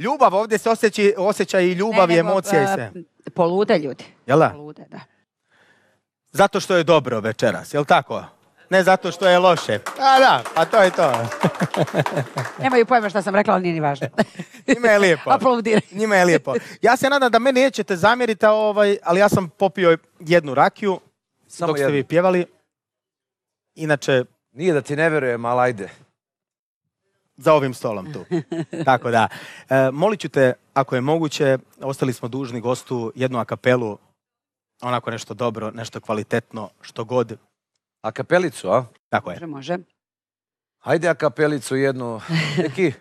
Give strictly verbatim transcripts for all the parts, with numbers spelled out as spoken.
Ljubav, ovdje se osjeća, osjeća i ljubav ne, i nego, emocija i uh, sve. Polude ljudi. Jel da? Polude, da. Zato što je dobro večeras, jel tako? Ne zato što je loše. A da, pa to je to. Nemaju pojma šta sam rekla, ali nije ni važno. Njima je lijepo. Aplaudiraj. Njima je lijepo. Ja se nadam da me nećete zamjeriti, ovaj, ali ja sam popio jednu rakiju Samo dok ste jednu. vi pjevali. Inače, Nije da ti ne verujem, ali ajde. za ovim stolom tu. Tako da. E, molit ću te, ako je moguće, ostali smo dužni gostu jednu akapelu, onako nešto dobro, nešto kvalitetno, što god. A kapelicu, a? Tako je. Može, može. Hajde a kapelicu jednu. Neki?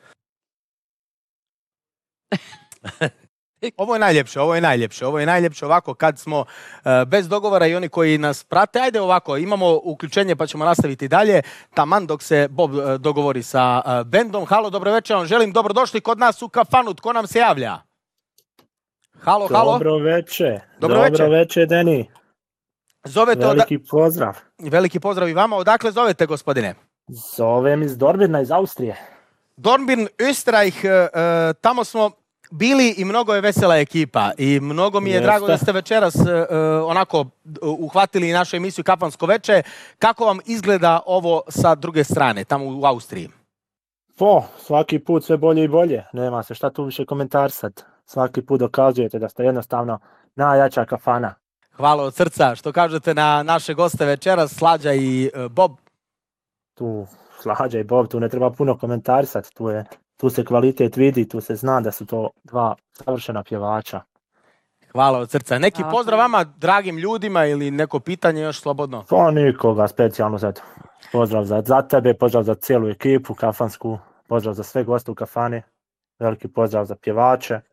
Ovo je najljepše, ovo je najljepše, ovo je najljepše ovako kad smo uh, bez dogovora i oni koji nas prate. Ajde ovako, imamo uključenje pa ćemo nastaviti dalje. Taman dok se Bob uh, dogovori sa uh, bendom. Halo, dobro večer, vam želim dobrodošli kod nas u kafanu. Tko nam se javlja? Halo, halo. Dobro večer. Dobro Dobro večer. večer, Deni. Zovete Veliki pozdrav. Oda... Veliki pozdrav i vama. Odakle zovete, gospodine? Zovem iz Dornbirna, iz Austrije. Dornbirn, Österreich, uh, tamo smo bili i mnogo je vesela ekipa i mnogo mi je Jeste. drago da ste večeras uh, onako uh, uhvatili našu emisiju Kafansko veče. Kako vam izgleda ovo sa druge strane, tamo u Austriji? Po, svaki put sve bolje i bolje. Nema se šta tu više komentarsat. Svaki put dokazujete da ste jednostavno najjača kafana. Hvala od srca što kažete na naše goste večeras, Slađa i uh, Bob. Tu Slađa i Bob, tu ne treba puno komentarsat. Tu, je, tu se kvalitet vidi, tu se zna da su to dva savršena pjevača. Hvala od srca. Neki Hvala. pozdrav vama, dragim ljudima ili neko pitanje još slobodno? Pa nikoga specijalno sad. Pozdrav za, za tebe, pozdrav za cijelu ekipu kafansku, pozdrav za sve goste u kafani, veliki pozdrav za pjevače.